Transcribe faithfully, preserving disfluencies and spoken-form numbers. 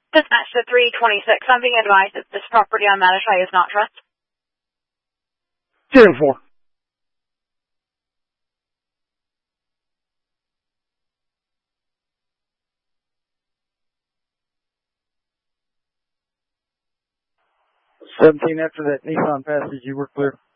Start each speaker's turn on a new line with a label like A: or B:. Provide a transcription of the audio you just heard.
A: Dispatch to three twenty-six. I'm being advised that this property on Matashai is not trust.
B: Zero four. Seventeen after that Nissan passage, you were clear.